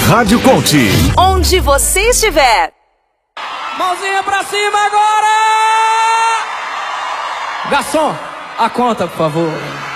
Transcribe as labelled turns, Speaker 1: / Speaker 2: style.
Speaker 1: Rádio Conte.
Speaker 2: Onde você estiver.
Speaker 3: Mãozinha pra cima agora! Garçom, a conta, por favor.